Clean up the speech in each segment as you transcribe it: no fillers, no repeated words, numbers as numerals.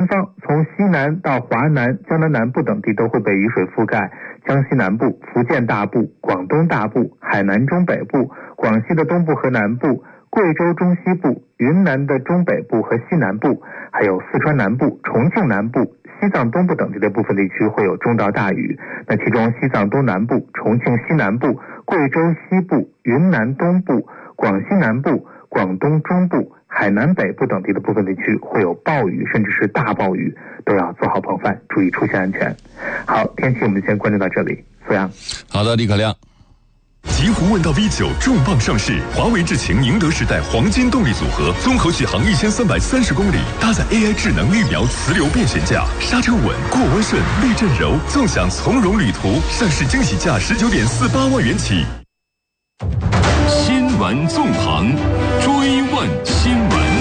方，从西南到华南、江南南部等地都会被雨水覆盖，江西南部、福建大部、广东大部、海南中北部、广西的东部和南部、贵州中西部、云南的中北部和西南部，还有四川南部、重庆南部、西藏东部等地的部分地区会有中到大雨。那其中西藏东南部、重庆西南部、贵州西部、云南东部、广西南部、广东中部、海南北部等地的部分地区会有暴雨甚至是大暴雨，都要做好防范，注意出行安全。好，天气我们先关注到这里。苏阳， 好的，李可亮。 极狐问道 V9 重磅上市，华为智擎宁德时代黄金动力组合，综合续航1330公里，搭载 AI 智能预瞄磁流变悬架，刹车稳，过弯顺，避震柔，纵享从容旅途。上市惊喜价19.48万元起。新闻纵横，追问新闻。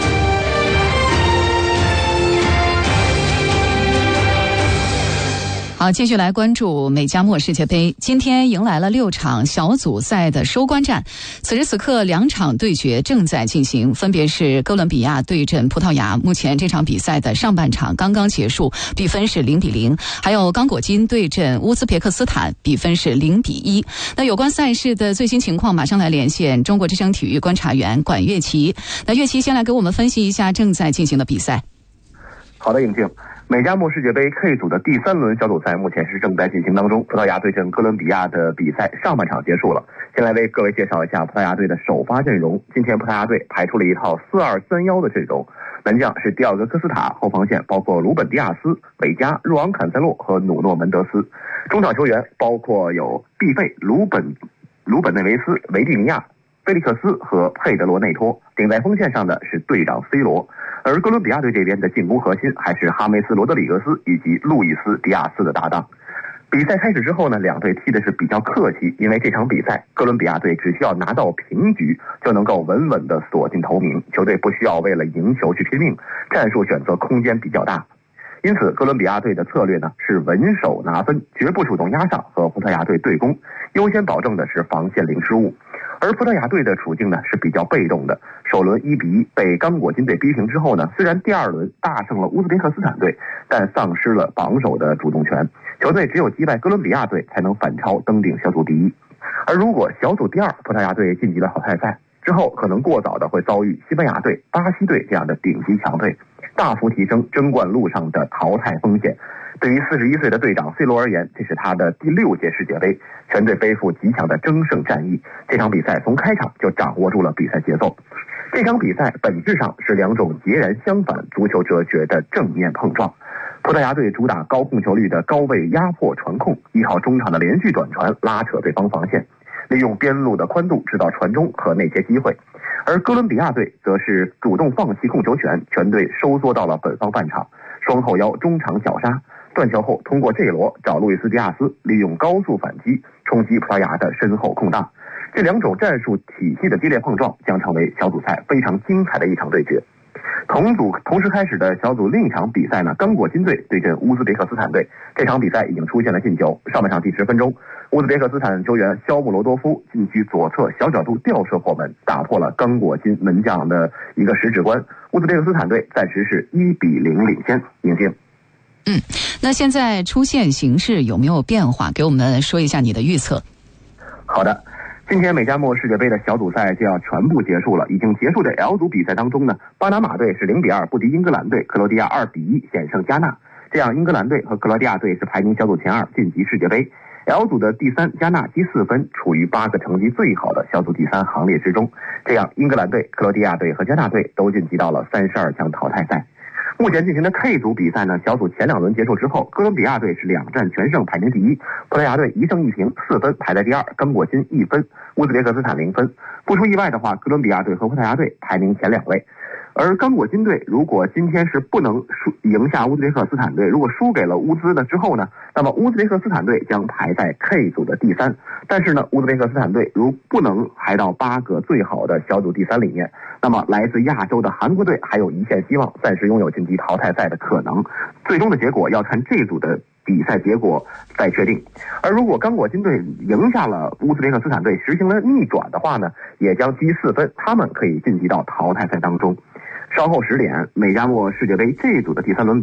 好，继续来关注美加墨世界杯。今天迎来了6场小组赛的收官战，此时此刻2场对决正在进行，分别是哥伦比亚对阵葡萄牙。目前这场比赛的上半场刚刚结束，比分是0-0。还有刚果金对阵乌兹别克斯坦，比分是0-1。那有关赛事的最新情况，马上来连线中国之声体育观察员管乐琪。那乐琪先来给我们分析一下正在进行的比赛。 好的，颖静。美加墨世界杯 K 组的第3轮小组赛目前是正在进行当中，葡萄牙对阵哥伦比亚的比赛上半场结束了。先来为各位介绍一下葡萄牙队的首发阵容。今天葡萄牙队排出了一套4-2-3-1的阵容，门将是迪奥格科斯塔，后防线包括鲁本迪亚斯、韦加、若昂坎塞洛和努诺门德斯，中场球员包括有毕费、鲁本内维斯、维蒂尼亚、菲利克斯和佩德罗内托，顶在锋线上的是队长 C 罗。而哥伦比亚队这边的进攻核心还是哈梅斯·罗德里格斯以及路易斯·迪亚斯的搭档。比赛开始之后呢，两队踢的是比较客气，因为这场比赛哥伦比亚队只需要拿到平局就能够稳稳地锁进头名，球队不需要为了赢球去拼命，战术选择空间比较大。因此哥伦比亚队的策略呢是稳守拿分，绝不主动压上和葡萄牙队对攻，优先保证的是防线零失误。而葡萄牙队的处境呢是比较被动的，首轮1-1被刚果金队逼平之后呢，虽然第2轮大胜了乌兹别克斯坦队，但丧失了榜首的主动权，球队只有击败哥伦比亚队才能反超登顶小组第1。而如果小组第2葡萄牙队晋级了淘汰赛之后，可能过早的会遭遇西班牙队、巴西队这样的顶级强队，大幅提升争冠路上的淘汰风险。对于41岁的队长 C 罗而言，这是他的第6届世界杯，全队背负极强的争胜战意。这场比赛从开场就掌握住了比赛节奏。这场比赛本质上是2种截然相反足球哲学的正面碰撞。葡萄牙队主打高控球率的高位压迫传控，依靠中场的连续短传拉扯对方防线，利用边路的宽度制造传中和内切机会。而哥伦比亚队则是主动放弃控球权，全队收缩到了本方半场，双后腰中场绞杀，断球后通过 J 罗找路易斯迪亚斯，利用高速反击冲击葡萄牙的身后空档。这2种战术体系的激烈碰撞将成为小组赛非常精彩的一场对决。同时开始的小组另一场比赛呢，刚果金队对阵乌兹别克斯坦队。这场比赛已经出现了进球，上半场第10分钟，乌兹别克斯坦球员肖姆罗多夫禁区左侧小角度吊射破门，打破了刚果金门将的一个十指关。乌兹别克斯坦队暂时是1-0领先。引进。 那现在出线形势有没有变化？给我们说一下你的预测。 好的，今天美加墨世界杯的小组赛就要全部结束了。已经结束的 L 组比赛当中呢，巴拿马队是0-2不敌英格兰队，克罗地亚2-1险胜加纳，这样英格兰队和克罗地亚队是排名小组前2晋级世界杯。L 组的第3加纳积4分，处于8个成绩最好的小组第3行列之中，这样英格兰队、克罗地亚队和加纳队都晋级到了32强淘汰赛。目前进行的 K 组比赛呢，小组前2轮结束之后，哥伦比亚队是2战全胜排名第1，葡萄牙队1胜1平4分排在第2，刚果金1分，乌兹别克斯坦0分。不出意外的话，哥伦比亚队和葡萄牙队排名前2位。而刚果金队如果今天是不能赢下乌兹别克斯坦队，如果输给了乌兹呢之后呢，那么乌兹别克斯坦队将排在 K 组的第3。但是呢，乌兹别克斯坦队如不能排到8个最好的小组第3里面，那么来自亚洲的韩国队还有一线希望，暂时拥有晋级淘汰赛的可能。最终的结果要看这组的比赛结果再确定。而如果刚果金队赢下了乌兹别克斯坦队，实行了逆转的话呢，也将积4分，他们可以晋级到淘汰赛当中。稍后10点，美加墨世界杯这组的第3轮